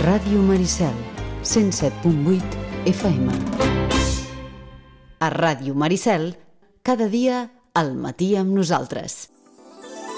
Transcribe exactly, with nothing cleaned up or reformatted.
Ràdio Maricel, cent set punt vuit F M. A Ràdio Maricel, cada dia al matí amb nosaltres.